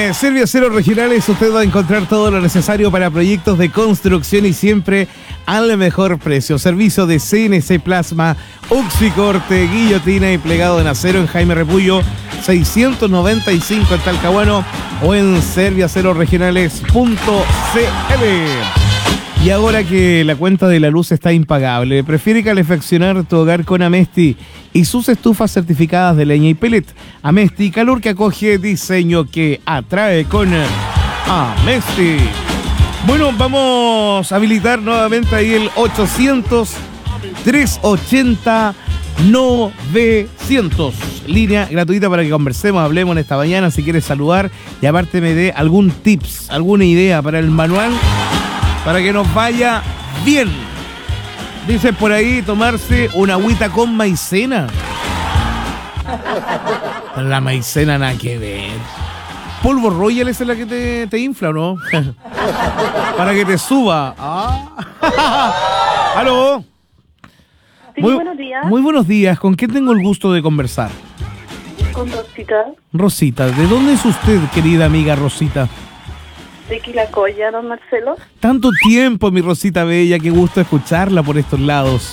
Servio Acero Regionales, usted va a encontrar todo lo necesario para proyectos de construcción y siempre al mejor precio. Servicio de CNC Plasma, oxicorte, guillotina y plegado en acero en Jaime Repullo 695 en Talcahuano o en servioaceroregionales.cl. Y ahora que la cuenta de la luz está impagable, prefiere calefaccionar tu hogar con Amesti y sus estufas certificadas de leña y pellet. Amesti, calor que acoge, diseño que atrae con Amesti. Bueno, vamos a habilitar nuevamente ahí el 800-380-900. Línea gratuita para que conversemos, hablemos en esta mañana. Si quieres saludar y aparte me dé algún tips, alguna idea para el manual, para que nos vaya bien. Dicen por ahí tomarse una agüita con maicena. La maicena nada que ver. Polvo Royal esa es la que te infla, ¿no? Para que te suba. ¿Aló? Sí, buenos días. Muy buenos días. ¿Con quién tengo el gusto de conversar? Con Rosita. Rosita, ¿de dónde es usted, querida amiga Rosita? De Quilacoya, don Marcelo. Tanto tiempo, mi Rosita bella, qué gusto escucharla por estos lados.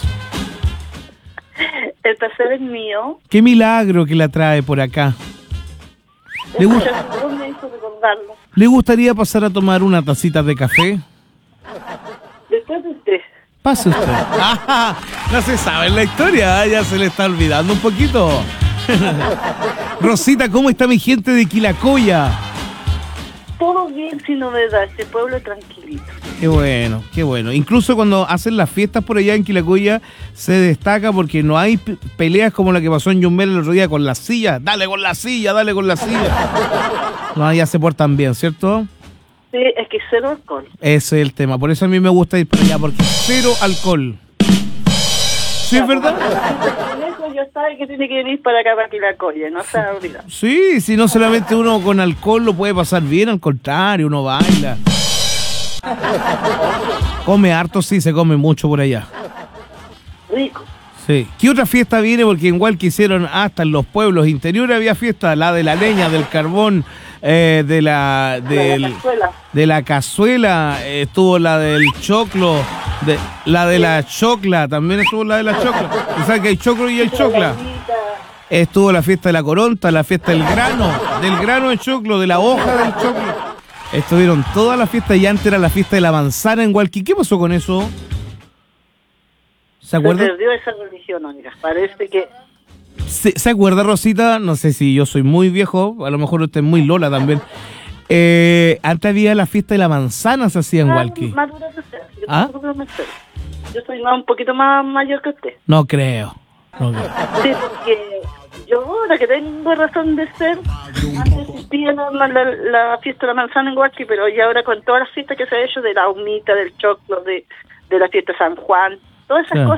El placer es mío. Qué milagro que la trae por acá. ¿Le Me hizo recordarlo. ¿Le gustaría pasar a tomar una tacita de café? Después de usted. Pase usted. No se sabe la historia, ya se le está olvidando un poquito. Rosita, ¿cómo está mi gente de Quilacoya? Todo bien, sin novedad, este pueblo tranquilito. Qué bueno, qué bueno. Incluso cuando hacen las fiestas por allá en Quilacoya se destaca porque no hay peleas como la que pasó en Yumbel el otro día con la silla. Dale con la silla, dale con la silla. No, ya se portan bien, ¿cierto? Sí, es que cero alcohol. Ese es el tema. Por eso a mí me gusta ir para allá, porque cero alcohol. ¿Sí es verdad? Ya sabe que tiene que venir para acá, para Quilacoya, no se ha olvidado. Sí, si no solamente uno con alcohol lo puede pasar bien, al contrario, uno baila. Come harto, sí, se come mucho por allá. Rico. Sí. ¿Qué otra fiesta viene? Porque igual que hicieron hasta en los pueblos interiores había fiesta, la de la leña, del carbón, de la cazuela, estuvo la del choclo, la de la chocla, también estuvo la de la chocla. O sea que hay choclo y hay chocla. Estuvo la fiesta de la coronta, la fiesta del grano de choclo, de la hoja del choclo. Estuvieron todas las fiestas y antes era la fiesta de la manzana en Hualqui. ¿Qué pasó con eso? ¿Se acuerda? Se perdió esa religión, oiga. Parece que... ¿Se acuerda, Rosita? No sé si yo soy muy viejo, a lo mejor usted es muy Lola también. Antes había la fiesta de la manzana, se hacía en Hualqui. Yo soy un poquito más mayor que usted. No creo. Sí, porque yo ahora que tengo razón de ser, antes existía la fiesta de la manzana en Hualqui, pero ya ahora con todas las fiestas que se ha hecho de la humita, del choclo, de la fiesta de San Juan, todas esas cosas.